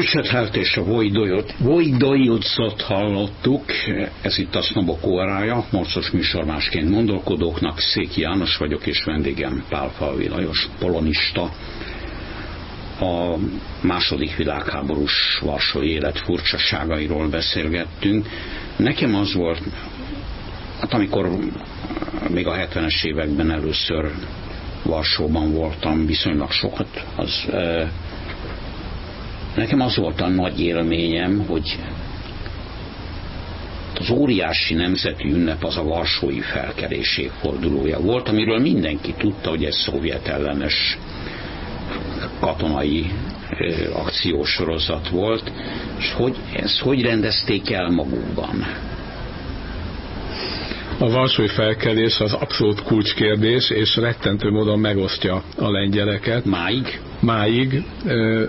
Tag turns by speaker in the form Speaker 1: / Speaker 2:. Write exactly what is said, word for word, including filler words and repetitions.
Speaker 1: Esetelt és a Vojdojutszot hallottuk, ez itt a Sznobok órája, morcos műsor másként gondolkodóknak. Széki János vagyok, és vendégem Pálfalvi Lajos, polonista. A második világháborús varsói élet furcsaságairól beszélgettünk. Nekem az volt, hát amikor még a hetvenes években először Varsóban voltam, viszonylag sokat, az nekem az volt a nagy élményem, hogy az óriási nemzeti ünnep az a varsói felkelés évfordulója volt, amiről mindenki tudta, hogy ez szovjet ellenes katonai akciósorozat volt, és hogy ezt hogy rendezték el magukban?
Speaker 2: A varsói felkelés az abszolút kulcskérdés, és rettentő módon megosztja a lengyeleket.
Speaker 1: Máig?
Speaker 2: Máig.